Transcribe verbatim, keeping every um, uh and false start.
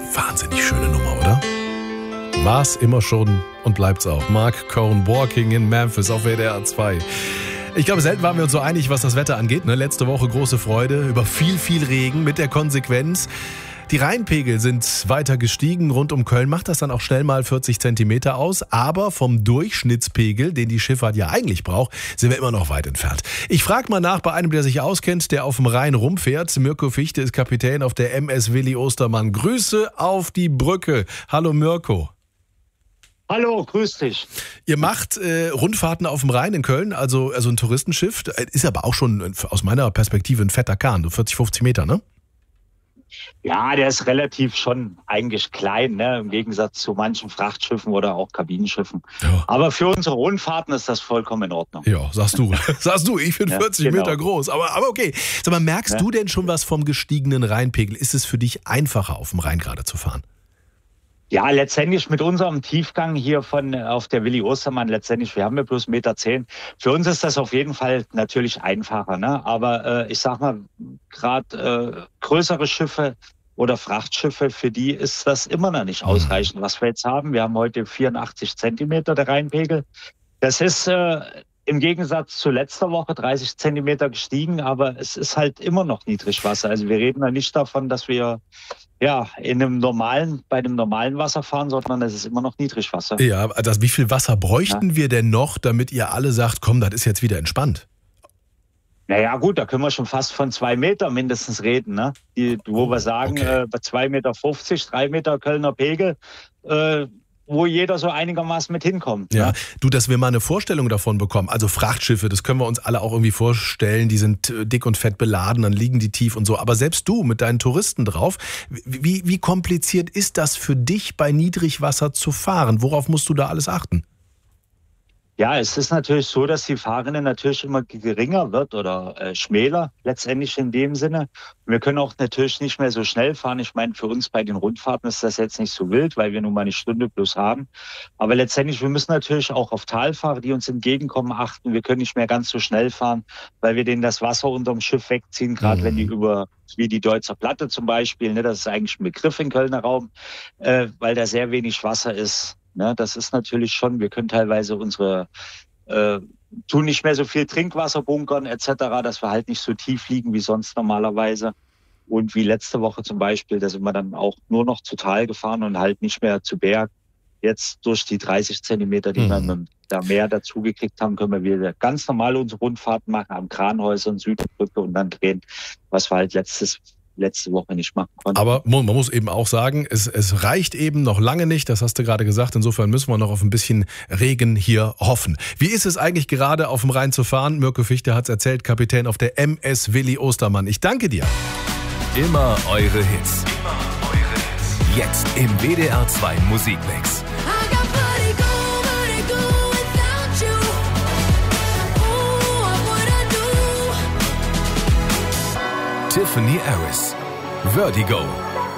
Wahnsinnig schöne Nummer, oder? War's immer schon und bleibt's auch. Mark Cohn, Walking in Memphis auf W D R zwei. Ich glaube, selten waren wir uns so einig, was das Wetter angeht. Ne? Letzte Woche große Freude über viel, viel Regen mit der Konsequenz. Die Rheinpegel sind weiter gestiegen. Rund um Köln macht das dann auch schnell mal vierzig Zentimeter aus. Aber vom Durchschnittspegel, den die Schifffahrt ja eigentlich braucht, sind wir immer noch weit entfernt. Ich frage mal nach bei einem, der sich auskennt, der auf dem Rhein rumfährt. Mirko Fichte ist Kapitän auf der M S Willi Ostermann. Grüße auf die Brücke. Hallo Mirko. Hallo, grüß dich. Ihr macht äh, Rundfahrten auf dem Rhein in Köln, also, also ein Touristenschiff. Ist aber auch schon aus meiner Perspektive ein fetter Kahn, so vierzig, fünfzig Meter, ne? Ja, der ist relativ schon eigentlich klein, ne? Im Gegensatz zu manchen Frachtschiffen oder auch Kabinenschiffen. Ja. Aber für unsere Rundfahrten ist das vollkommen in Ordnung. Ja, sagst du. sagst du, ich bin vierzig ja, genau. Meter groß. Aber, aber okay. Sag mal, merkst ja. du denn schon was vom gestiegenen Rheinpegel? Ist es für dich einfacher, auf dem Rhein gerade zu fahren? Ja, letztendlich mit unserem Tiefgang hier von auf der Willi Ostermann, letztendlich, wir haben ja bloß eins Komma zehn Meter. Für uns ist das auf jeden Fall natürlich einfacher, ne? Aber äh, ich sag mal, gerade äh, größere Schiffe oder Frachtschiffe, für die ist das immer noch nicht ausreichend, was wir jetzt haben. Wir haben heute vierundachtzig Zentimeter der Rheinpegel. Das ist äh, im Gegensatz zu letzter Woche dreißig Zentimeter gestiegen, aber es ist halt immer noch Niedrigwasser. Also wir reden ja nicht davon, dass wir ja in einem normalen, bei einem normalen Wasser fahren, sondern es ist immer noch Niedrigwasser. Ja, also wie viel Wasser bräuchten ja. wir denn noch, damit ihr alle sagt, komm, das ist jetzt wieder entspannt? Naja gut, da können wir schon fast von zwei Meter mindestens reden, ne? Die, wo wir sagen, okay. äh, bei zwei Meter fünfzig, drei Meter Kölner Pegel, äh, wo jeder so einigermaßen mit hinkommt. Ja, ne? Du, dass wir mal eine Vorstellung davon bekommen. Also Frachtschiffe, das können wir uns alle auch irgendwie vorstellen. Die sind dick und fett beladen, dann liegen die tief und so. Aber selbst du mit deinen Touristen drauf, wie, wie kompliziert ist das für dich, bei Niedrigwasser zu fahren? Worauf musst du da alles achten? Ja, es ist natürlich so, dass die Fahrrinne natürlich immer geringer wird oder äh, schmäler letztendlich in dem Sinne. Wir können auch natürlich nicht mehr so schnell fahren. Ich meine, für uns bei den Rundfahrten ist das jetzt nicht so wild, weil wir nur mal eine Stunde plus haben. Aber letztendlich, wir müssen natürlich auch auf Talfahrer, die uns entgegenkommen, achten. Wir können nicht mehr ganz so schnell fahren, weil wir denen das Wasser unterm Schiff wegziehen, gerade mhm. wenn die über, wie die Deutzer Platte zum Beispiel, ne, das ist eigentlich ein Begriff im Kölner Raum, äh, weil da sehr wenig Wasser ist. Ja, das ist natürlich schon, wir können teilweise unsere, äh, tun nicht mehr so viel Trinkwasser bunkern et cetera, dass wir halt nicht so tief liegen wie sonst normalerweise. Und wie letzte Woche zum Beispiel, da sind wir dann auch nur noch zu Tal gefahren und halt nicht mehr zu Berg. Jetzt durch die dreißig Zentimeter, die mhm. wir da mehr dazugekriegt haben, können wir wieder ganz normal unsere Rundfahrten machen am Kranhäuser und Südbrücke und dann drehen, was wir halt letztes letzte Woche nicht machen konnten. Aber man muss eben auch sagen, es, es reicht eben noch lange nicht, das hast du gerade gesagt, insofern müssen wir noch auf ein bisschen Regen hier hoffen. Wie ist es eigentlich gerade auf dem Rhein zu fahren? Mirko Fichte hat es erzählt, Kapitän auf der M S Willi Ostermann. Ich danke dir. Immer eure Hits. Immer eure Hits. Jetzt im W D R zwei Musikmix. Tiffany Harris, Vertigo.